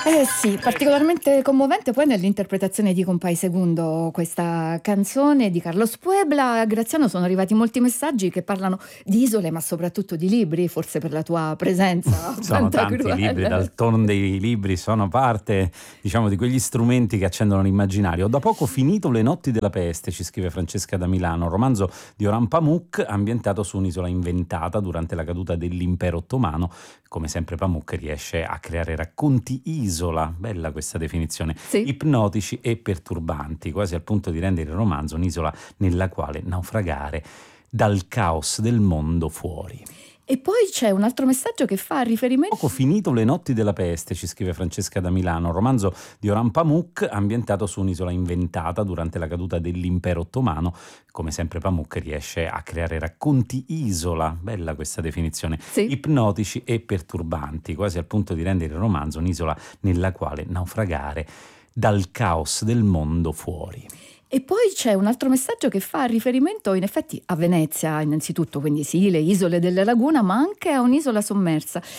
Eh sì, particolarmente commovente poi nell'interpretazione di Compay Segundo questa canzone di Carlos Puebla. Graziano, sono arrivati molti messaggi che parlano di isole, ma soprattutto di libri, forse per la tua presenza a Sono tanti i libri, Pantagruel. d'altronde i libri sono parte, diciamo, di quegli strumenti che accendono l'immaginario. Ho da poco finito Le notti della peste, ci scrive Francesca da Milano, un romanzo di Orhan Pamuk ambientato su un'isola inventata durante la caduta dell'impero ottomano. Come sempre Pamuk riesce a creare racconti isola, bella questa definizione, Sì. ipnotici e perturbanti, quasi al punto di rendere il romanzo un'isola nella quale naufragare dal caos del mondo fuori. E poi c'è un altro messaggio che fa riferimento. Poco finito Le notti della peste, ci scrive Francesca da Milano, un romanzo di Orhan Pamuk ambientato su un'isola inventata durante la caduta dell'impero ottomano. Come sempre Pamuk riesce a creare racconti isola, bella questa definizione, Sì. ipnotici e perturbanti, quasi al punto di rendere il romanzo un'isola nella quale naufragare dal caos del mondo fuori. E poi c'è un altro messaggio che fa riferimento in effetti a Venezia innanzitutto, quindi sì, le isole della laguna, ma anche a un'isola sommersa.